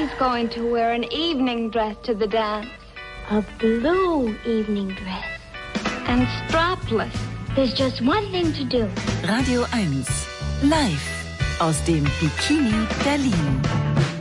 She's going to wear an evening dress to the dance. A blue evening dress. And strapless. There's just one thing to do. Radio 1, live aus dem Bikini Berlin.